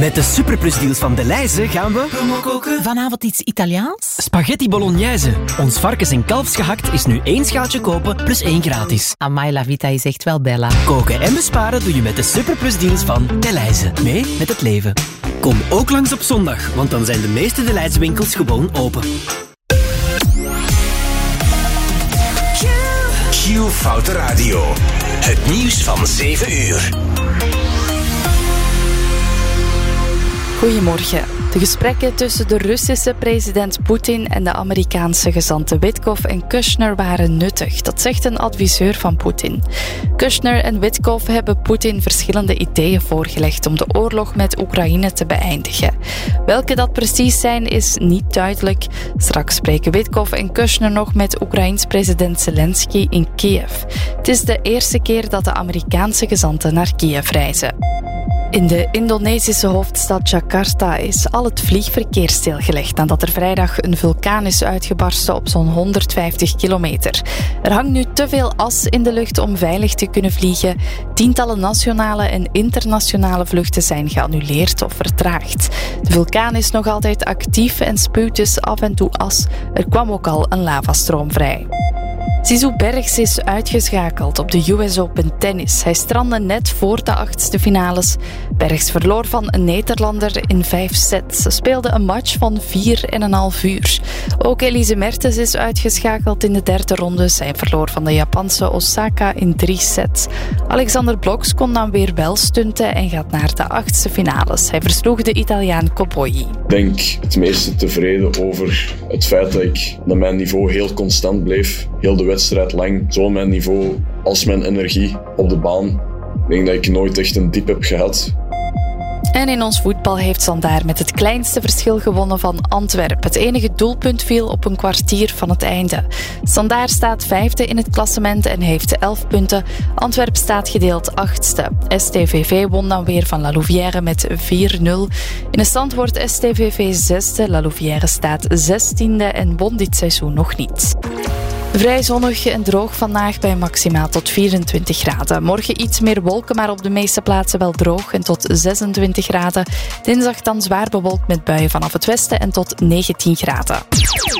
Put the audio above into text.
Met de superplusdeals van Delhaize gaan we promo koken. Vanavond iets Italiaans? Spaghetti bolognese. Ons varkens- en kalfsgehakt is nu 1 schaaltje kopen plus 1 gratis. Amai, la vita is echt wel bella. Koken en besparen doe je met de superplusdeals van Delhaize. Mee met het leven. Kom ook langs op zondag, want dan zijn de meeste Delhaize winkels gewoon open. Q Foute Radio. Het nieuws van 7 uur. Goedemorgen. De gesprekken tussen de Russische president Poetin en de Amerikaanse gezanten Witkoff en Kushner waren nuttig. Dat zegt een adviseur van Poetin. Kushner en Witkoff hebben Poetin verschillende ideeën voorgelegd om de oorlog met Oekraïne te beëindigen. Welke dat precies zijn is niet duidelijk. Straks spreken Witkoff en Kushner nog met Oekraïns president Zelensky in Kiev. Het is de eerste keer dat de Amerikaanse gezanten naar Kiev reizen. In de Indonesische hoofdstad Jakarta is al het vliegverkeer stilgelegd nadat er vrijdag een vulkaan is uitgebarsten op zo'n 150 kilometer. Er hangt nu te veel as in de lucht om veilig te kunnen vliegen. Tientallen nationale en internationale vluchten zijn geannuleerd of vertraagd. De vulkaan is nog altijd actief en spuwt dus af en toe as. Er kwam ook al een lavastroom vrij. Zizou Bergs is uitgeschakeld op de US Open tennis. Hij strandde net voor de 8e finales. Bergs verloor van een Nederlander in 5 sets. Ze speelde een match van 4,5 uur. Ook Elise Mertens is uitgeschakeld in de 3e ronde. Zij verloor van de Japanse Osaka in 3 sets. Alexander Bloks kon dan weer wel stunten en gaat naar de 8e finales. Hij versloeg de Italiaan Coppoy. Ik denk het meeste tevreden over het feit dat mijn niveau heel constant bleef. Heel de wedstrijd lang. Zowel mijn niveau als mijn energie op de baan. Ik denk dat ik nooit echt een diep heb gehad. En in ons voetbal heeft Standaard met het kleinste verschil gewonnen van Antwerpen. Het enige doelpunt viel op een kwartier van het einde. Standaard staat 5e in het klassement en heeft 11 punten. Antwerpen staat gedeeld 8e. STVV won dan weer van La Louvière met 4-0. In de stand wordt STVV 6e. La Louvière staat 16e en won dit seizoen nog niet. Vrij zonnig en droog vandaag bij maximaal tot 24 graden. Morgen iets meer wolken, maar op de meeste plaatsen wel droog en tot 26 graden. Dinsdag dan zwaar bewolkt met buien vanaf het westen en tot 19 graden.